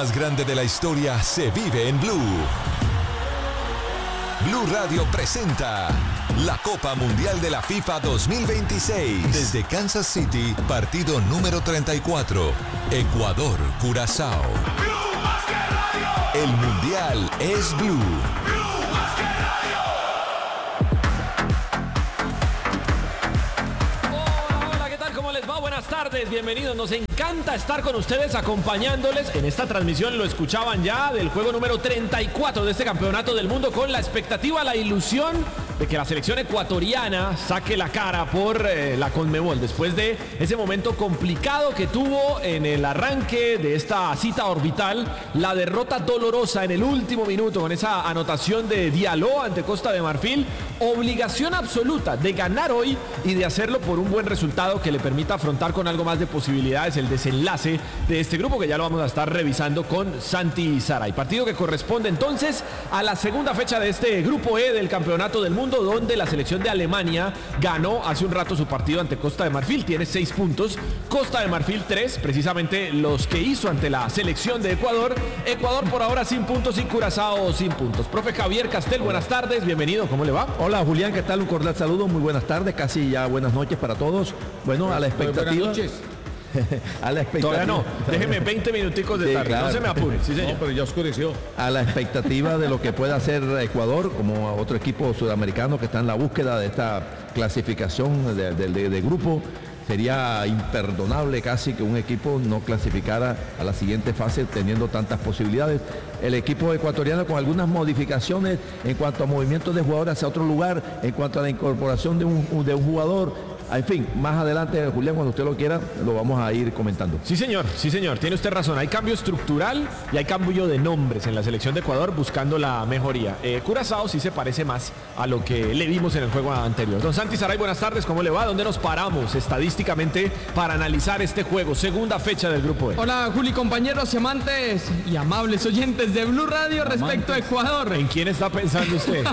más grande de la historia se vive en Blue. Blue Radio presenta la Copa Mundial de la FIFA 2026. Desde Kansas City, partido número 34. Ecuador, Curazao. El Mundial es Blue. Buenas tardes, bienvenidos. Nos encanta estar con ustedes acompañándoles en esta transmisión. Lo escuchaban ya del juego número 34 de este campeonato del mundo, con la expectativa, la ilusión de que la selección ecuatoriana saque la cara por la Conmebol después de ese momento complicado que tuvo en el arranque de esta cita orbital, la derrota dolorosa en el último minuto con esa anotación de Diallo ante Costa de Marfil. Obligación absoluta de ganar hoy y de hacerlo por un buen resultado que le permita afrontar con algo más de posibilidades el desenlace de este grupo, que ya lo vamos a estar revisando con Santi Saray. Partido que corresponde entonces a la segunda fecha de este grupo E del campeonato del mundo, donde la selección de Alemania ganó hace un rato su partido ante Costa de Marfil. Tiene 6 puntos, Costa de Marfil 3, precisamente los que hizo ante la selección de Ecuador. Ecuador por ahora sin puntos y Curazao sin puntos. Profe Javier Castel, buenas tardes, bienvenido, ¿cómo le va? Hola Julián, ¿qué tal? Un cordial saludo, muy buenas tardes, casi ya buenas noches para todos. Bueno, a la expectativa. Buenas noches. A la expectativa. Todavía no, déjeme 20 minuticos de tarde, claro. No se me apure. Sí, señor. No, pero ya oscureció. A la expectativa de lo que pueda hacer Ecuador, como otro equipo sudamericano que está en la búsqueda de esta clasificación de grupo. Sería imperdonable casi que un equipo no clasificara a la siguiente fase teniendo tantas posibilidades. El equipo ecuatoriano, con algunas modificaciones en cuanto a movimientos de jugadores hacia otro lugar, en cuanto a la incorporación de un jugador. En fin, más adelante, Julián, cuando usted lo quiera, lo vamos a ir comentando. Sí, señor, tiene usted razón. Hay cambio estructural y hay cambio de nombres en la selección de Ecuador buscando la mejoría. Curazao sí se parece más a lo que le vimos en el juego anterior. Don Santi Saray, buenas tardes, ¿cómo le va? ¿Dónde nos paramos estadísticamente para analizar este juego? Segunda fecha del grupo E. Hola, Juli, compañeros y amantes y amables oyentes de Blue Radio respecto a Ecuador. ¿En quién está pensando usted?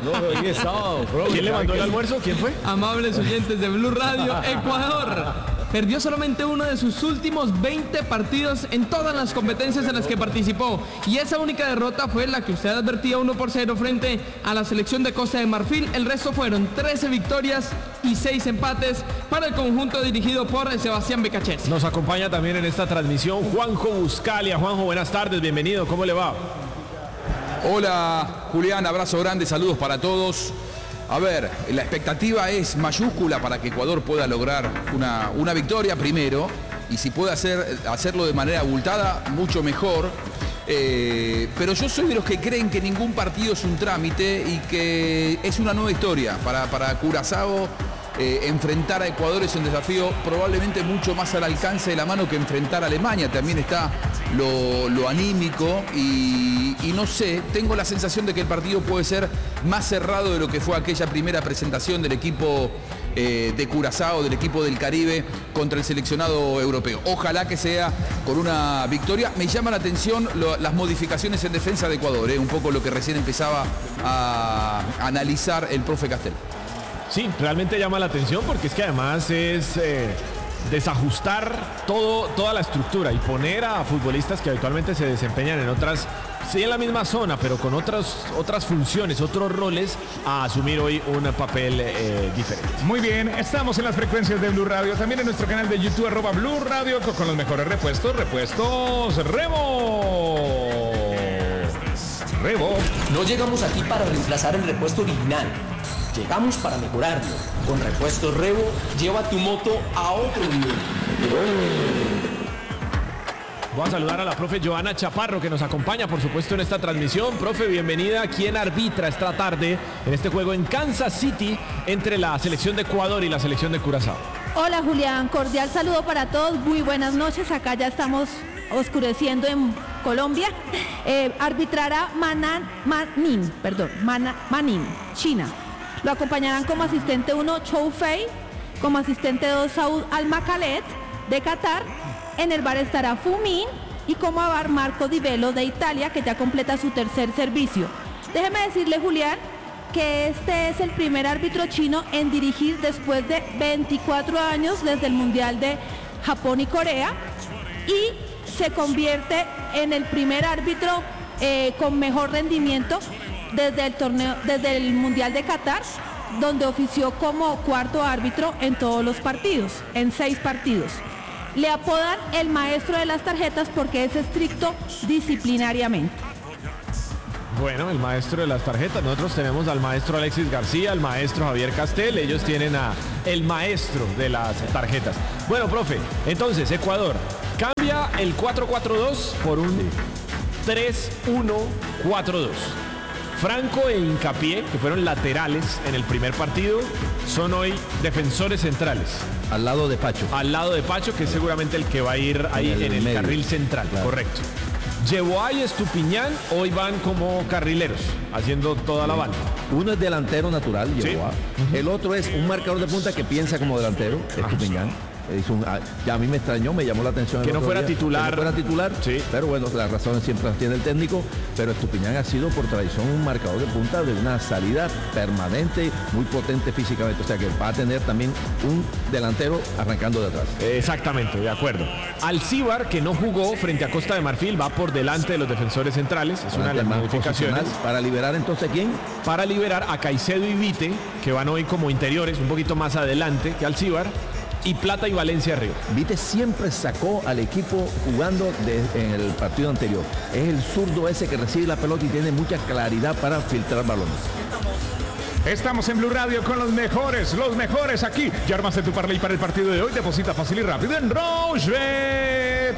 ¿Quién le mandó el almuerzo? ¿Quién fue? Amables oyentes de Blue Radio, Ecuador perdió solamente uno de sus últimos 20 partidos en todas las competencias en las que participó, y esa única derrota fue la que usted advertía, 1-0 frente a la selección de Costa de Marfil. El resto fueron 13 victorias y 6 empates para el conjunto dirigido por Sebastián Becachés. Nos acompaña también en esta transmisión Juanjo Buscalia. Juanjo, buenas tardes, bienvenido, ¿cómo le va? Hola Julián, abrazo grande, saludos para todos. A ver, la expectativa es mayúscula para que Ecuador pueda lograr una victoria primero, y si puede hacerlo de manera abultada, mucho mejor. Pero yo soy de los que creen que ningún partido es un trámite y que es una nueva historia. Para Curazao, enfrentar a Ecuador es un desafío probablemente mucho más al alcance de la mano que enfrentar a Alemania. También está lo anímico y no sé, tengo la sensación de que el partido puede ser más cerrado de lo que fue aquella primera presentación del equipo de Curazao, del equipo del Caribe contra el seleccionado europeo. Ojalá que sea con una victoria. Me llama la atención las modificaciones en defensa de Ecuador, un poco lo que recién empezaba a analizar el profe Castel. Sí, realmente llama la atención porque es que además es desajustar toda la estructura y poner a futbolistas que habitualmente se desempeñan en otras, sí en la misma zona, pero con otras funciones, otros roles, a asumir hoy un papel diferente. Muy bien, estamos en las frecuencias de Blue Radio, también en nuestro canal de YouTube, @Blue Radio, con los mejores repuestos Revo. No llegamos aquí para reemplazar el repuesto original. Llegamos para mejorarlo. Con Repuestos Revo, lleva tu moto a otro nivel. Voy a saludar a la profe Joana Chaparro, que nos acompaña, por supuesto, en esta transmisión. Profe, bienvenida. ¿Quién arbitra esta tarde en este juego en Kansas City entre la selección de Ecuador y la selección de Curazao? Hola, Julián. Cordial saludo para todos. Muy buenas noches. Acá ya estamos oscureciendo en Colombia. Arbitrará Manin, China. Lo acompañarán como asistente 1 Chou Fei, como asistente 2 Saud Al-Makalet de Qatar. En el bar estará Fu Min y como bar Marco Di Velo de Italia, que ya completa su tercer servicio. Déjeme decirle, Julián, que este es el primer árbitro chino en dirigir después de 24 años desde el Mundial de Japón y Corea, y se convierte en el primer árbitro con mejor rendimiento desde el Mundial de Qatar, donde ofició como cuarto árbitro en todos los partidos, en 6 partidos. Le apodan el maestro de las tarjetas porque es estricto disciplinariamente. Bueno, el maestro de las tarjetas. Nosotros tenemos al maestro Alexis García, al maestro Javier Castel. Ellos tienen a el maestro de las tarjetas. Bueno, profe, entonces Ecuador cambia el 4-4-2 por un 3-1-4-2. Franco e Hincapié, que fueron laterales en el primer partido, son hoy defensores centrales. Al lado de Pacho. Al lado de Pacho, que es seguramente el que va a ir ahí en el carril central, claro. Correcto. Yeboah y Estupiñán hoy van como carrileros, haciendo toda la banda. Uno es delantero natural, Yeboah. Sí. El otro es un marcador de punta que piensa como delantero, Estupiñán. Ya a mí me extrañó, me llamó la atención. Que no fuera titular. Que no fuera titular, sí. Pero bueno, las razones siempre las tiene el técnico. Pero Estupiñán ha sido por tradición un marcador de punta de una salida permanente, muy potente físicamente. O sea que va a tener también un delantero arrancando de atrás. Exactamente, de acuerdo. Alcíbar, que no jugó frente a Costa de Marfil, va por delante de los defensores centrales. Es una de las modificaciones. ¿Para liberar entonces quién? Para liberar a Caicedo y Vite, que van hoy como interiores, un poquito más adelante que Alcíbar. Y Plata y Valencia arriba. Vite siempre sacó al equipo jugando en el partido anterior. Es el zurdo ese que recibe la pelota y tiene mucha claridad para filtrar balones. Estamos en Blue Radio con los mejores aquí. Ya armaste tu parlay para el partido de hoy. Deposita fácil y rápido en Rochebet.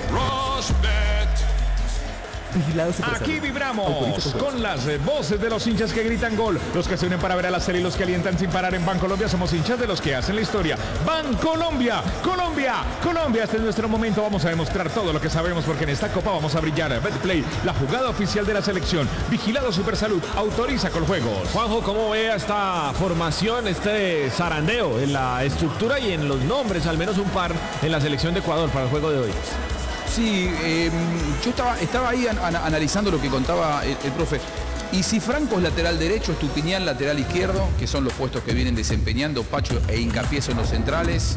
Aquí vibramos con las voces de los hinchas que gritan gol, los que se unen para ver a la serie y los que alientan sin parar. En Bancolombia somos hinchas de los que hacen la historia. Bancolombia, Colombia, este es nuestro momento. Vamos a demostrar todo lo que sabemos porque en esta copa vamos a brillar. Betplay, la jugada oficial de la selección. Vigilado Supersalud, autoriza con juegos. Juanjo, ¿cómo ve esta formación, este zarandeo en la estructura y en los nombres, al menos un par, en la selección de Ecuador para el juego de hoy? Sí, yo estaba ahí analizando lo que contaba el profe. Y si Franco es lateral derecho, Estupiñán lateral izquierdo, que son los puestos que vienen desempeñando, Pacho e Hincapié son los centrales,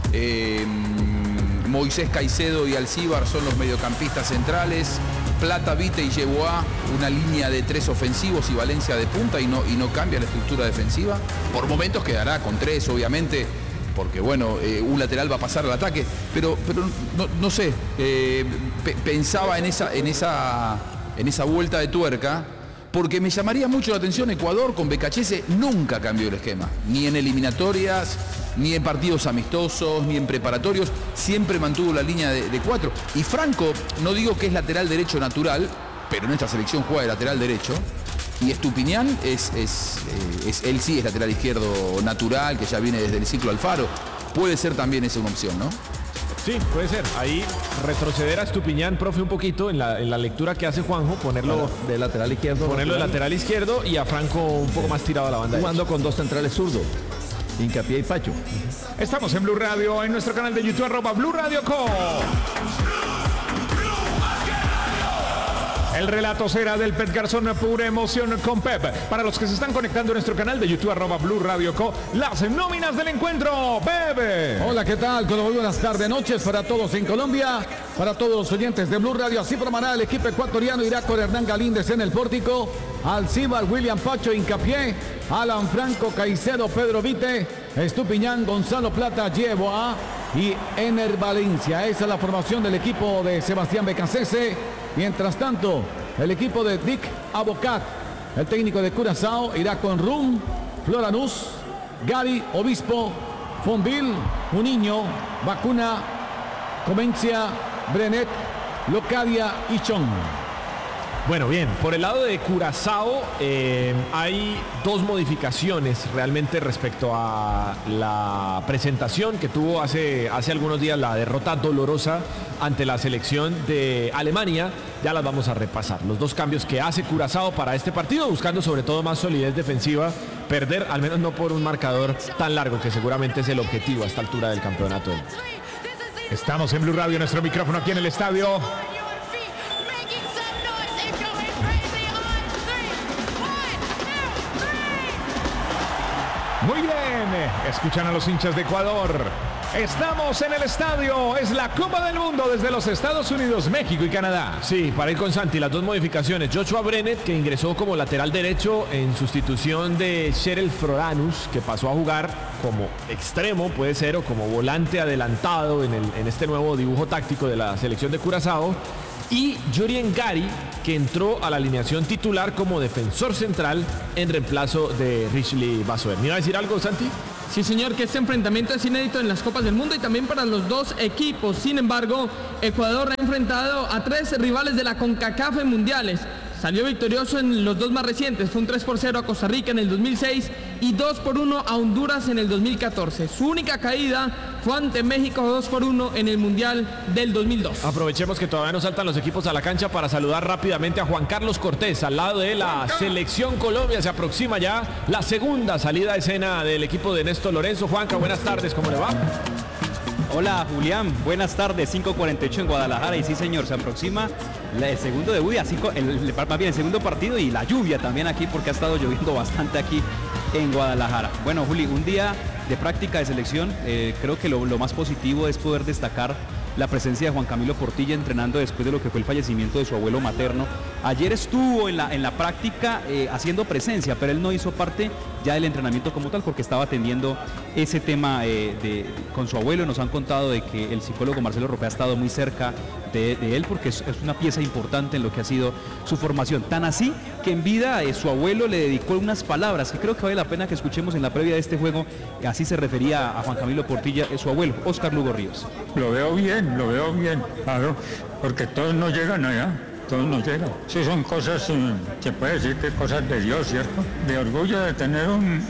Moisés Caicedo y Alcíbar son los mediocampistas centrales, Plata, Vite y Yeboah, una línea de 3 ofensivos y Valencia de punta y no cambia la estructura defensiva. Por momentos quedará con 3, obviamente, porque bueno, un lateral va a pasar al ataque, pero no sé, pensaba en esa vuelta de tuerca, porque me llamaría mucho la atención. Ecuador con Becachese nunca cambió el esquema, ni en eliminatorias, ni en partidos amistosos, ni en preparatorios, siempre mantuvo la línea de 4. Y Franco, no digo que es lateral derecho natural, pero en esta selección juega de lateral derecho. Y Estupiñán él sí es lateral izquierdo natural, que ya viene desde el ciclo Alfaro. Puede ser también esa una opción, ¿no? Sí, puede ser. Ahí retroceder a Estupiñán, profe, un poquito en la lectura que hace Juanjo, ponerlo de lateral izquierdo. Ponerlo de lateral izquierdo y a Franco un poco más tirado a la banda. Jugando con 2 centrales zurdos, Hincapié y Pacho. Estamos en Blue Radio, en nuestro canal de YouTube, @Blue Radio Co. El relato será del Pep Garzón, pura emoción con Pep. Para los que se están conectando a nuestro canal de YouTube, @Blue Radio Co, las nóminas del encuentro, Bebe. Hola, ¿qué tal? Muy buenas tardes, noches para todos en Colombia, para todos los oyentes de Blue Radio. Así formará el equipo ecuatoriano. Irá con Hernán Galíndez en el pórtico, Alcíbar, William Pacho, Hincapié, Alan Franco, Caicedo, Pedro Vite, Estupiñán, Gonzalo Plata, Yeboah y Ener Valencia. Esa es la formación del equipo de Sebastián Becachese. Mientras tanto, el equipo de Dick Abocat, el técnico de Curazao, irá con Rum, Floranús, Gary, Obispo, Fonville, Muniño, Vacuna, Comencia, Brenet, Locadia y Chong. Bueno, bien, por el lado de Curazao hay 2 modificaciones realmente respecto a la presentación que tuvo hace algunos días, la derrota dolorosa ante la selección de Alemania. Ya las vamos a repasar. Los 2 cambios que hace Curazao para este partido, buscando sobre todo más solidez defensiva, perder al menos no por un marcador tan largo, que seguramente es el objetivo a esta altura del campeonato. Estamos en Blue Radio, nuestro micrófono aquí en el estadio. Muy bien, escuchan a los hinchas de Ecuador. Estamos en el estadio, es la Copa del Mundo desde los Estados Unidos, México y Canadá. Sí, para ir con Santi, las dos modificaciones. Joshua Brennett, que ingresó como lateral derecho en sustitución de Cheryl Frodanus, que pasó a jugar como extremo, puede ser, o como volante adelantado en este nuevo dibujo táctico de la selección de Curazao. Y Jorien Gary, que entró a la alineación titular como defensor central en reemplazo de Richely Basoer. ¿Me iba a decir algo, Santi? Sí, señor, que este enfrentamiento es inédito en las Copas del Mundo y también para los dos equipos. Sin embargo, Ecuador ha enfrentado a 3 rivales de la CONCACAF en mundiales. Salió victorioso en los dos más recientes. Fue un 3-0 a Costa Rica en el 2006 y 2-1 a Honduras en el 2014. Su única caída fue ante México 2-1 en el Mundial del 2002. Aprovechemos que todavía no saltan los equipos a la cancha para saludar rápidamente a Juan Carlos Cortés. Al lado de la Selección Colombia se aproxima ya la segunda salida a escena del equipo de Néstor Lorenzo. Juanca, buenas tardes, ¿cómo le va? Hola Julián, buenas tardes, 5:48 en Guadalajara y sí señor, se aproxima el segundo debut, más bien el segundo partido y la lluvia también aquí porque ha estado lloviendo bastante aquí en Guadalajara. Bueno Juli, un día de práctica de selección, creo que lo más positivo es poder destacar la presencia de Juan Camilo Portilla entrenando después de lo que fue el fallecimiento de su abuelo materno. Ayer estuvo en la práctica haciendo presencia, pero él no hizo parte ya del entrenamiento como tal porque estaba atendiendo ese tema con su abuelo. Nos han contado de que el psicólogo Marcelo Ropea ha estado muy cerca de él porque es una pieza importante en lo que ha sido su formación. Tan así que en vida su abuelo le dedicó unas palabras que creo que vale la pena que escuchemos en la previa de este juego. Así se refería a Juan Camilo Portilla, su abuelo, Óscar Lugo Ríos. Lo veo bien, claro, porque todos no llegan allá. Todos nos llegan. Sí, son cosas, se puede decir que cosas de Dios, ¿cierto? De orgullo de tener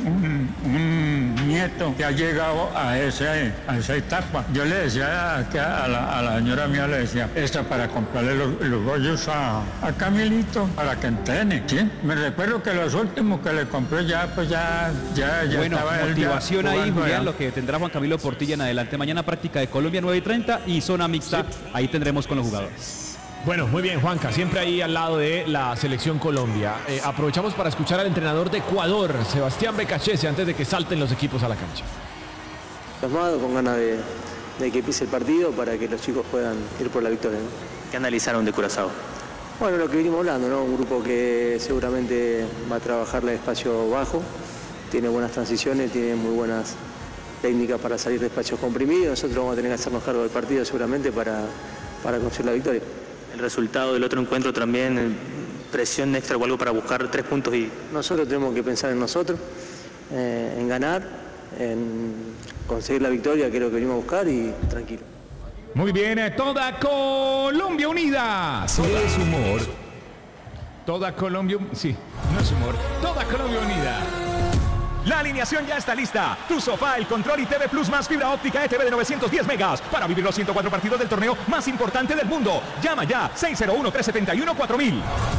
un nieto que ha llegado a esa etapa. Yo le decía a la señora mía, le decía, esta para comprarle los bollos a Camilito para que entrene, ¿sí? Me recuerdo que los últimos que le compré ya bueno, estaba motivación ahí, Julián, lo que tendrá Juan Camilo Portilla en adelante. Mañana práctica de Colombia 9:30 y zona mixta, sí. Ahí tendremos con los jugadores. Bueno, muy bien, Juanca, siempre ahí al lado de la Selección Colombia. Aprovechamos para escuchar al entrenador de Ecuador, Sebastián Becachese, antes de que salten los equipos a la cancha. Plasmado, con ganas de que pise el partido para que los chicos puedan ir por la victoria, ¿no? ¿Qué analizaron de Curazao? Bueno, lo que venimos hablando, ¿no? Un grupo que seguramente va a trabajar el espacio bajo, tiene buenas transiciones, tiene muy buenas técnicas para salir de espacios comprimidos. Nosotros vamos a tener que hacernos cargo del partido seguramente para conseguir la victoria. El resultado del otro encuentro también, presión extra o algo para buscar 3 puntos y... Nosotros tenemos que pensar en nosotros, en ganar, en conseguir la victoria, que es lo que venimos a buscar y tranquilo. Muy bien, toda Colombia unida. Si es humor. Toda Colombia, sí, no es humor. Toda Colombia unida. La alineación ya está lista. Tu sofá, el control y TV Plus más fibra óptica ETV de 910 megas para vivir los 104 partidos del torneo más importante del mundo. Llama ya, 601-371-4000.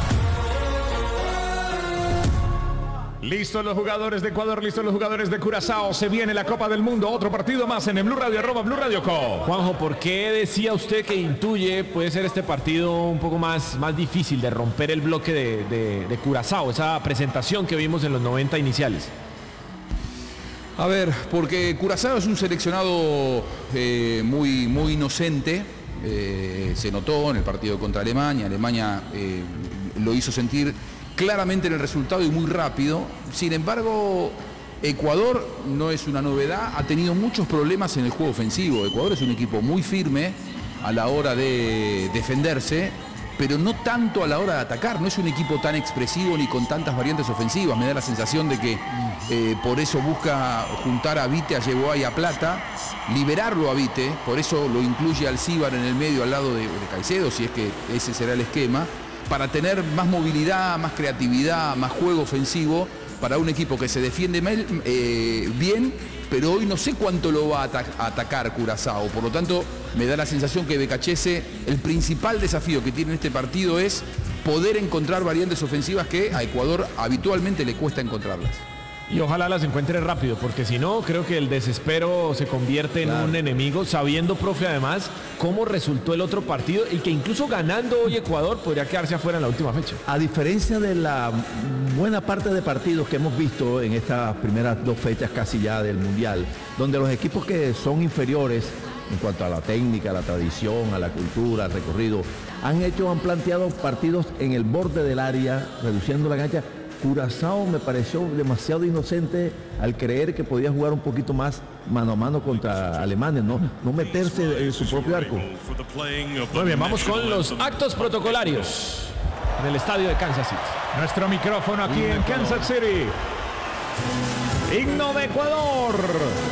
Listos los jugadores de Ecuador, listos los jugadores de Curazao. Se viene la Copa del Mundo, otro partido más en el Blue Radio, @Blue Radio Co. Juanjo, ¿por qué decía usted que intuye puede ser este partido un poco más difícil de romper el bloque de Curazao, esa presentación que vimos en los 90 iniciales? A ver, porque Curazao es un seleccionado muy inocente, se notó en el partido contra Alemania. Alemania lo hizo sentir claramente en el resultado y muy rápido. Sin embargo, Ecuador no es una novedad, ha tenido muchos problemas en el juego ofensivo. Ecuador es un equipo muy firme a la hora de defenderse, pero no tanto a la hora de atacar. No es un equipo tan expresivo ni con tantas variantes ofensivas. Me da la sensación de que por eso busca juntar a Vite, a Yeboah y a Plata, liberarlo a Vite, por eso lo incluye al Cíbar en el medio al lado de Caicedo, si es que ese será el esquema, para tener más movilidad, más creatividad, más juego ofensivo para un equipo que se defiende bien, pero hoy no sé cuánto lo va a atacar Curazao. Por lo tanto, me da la sensación que Becachese, el principal desafío que tiene en este partido es poder encontrar variantes ofensivas que a Ecuador habitualmente le cuesta encontrarlas. Y ojalá las encuentre rápido, porque si no, creo que el desespero se convierte en un enemigo, sabiendo, profe, además, cómo resultó el otro partido y que incluso ganando hoy Ecuador podría quedarse afuera en la última fecha. A diferencia de la buena parte de partidos que hemos visto en estas primeras 2 fechas casi ya del Mundial, donde los equipos que son inferiores en cuanto a la técnica, a la tradición, a la cultura, al recorrido, han planteado partidos en el borde del área, reduciendo la cancha. Curazao me pareció demasiado inocente al creer que podía jugar un poquito más mano a mano contra alemanes, no meterse en su propio arco. Muy bien, vamos con los actos protocolarios en el estadio de Kansas City. Nuestro micrófono aquí en Kansas City. Himno de Ecuador.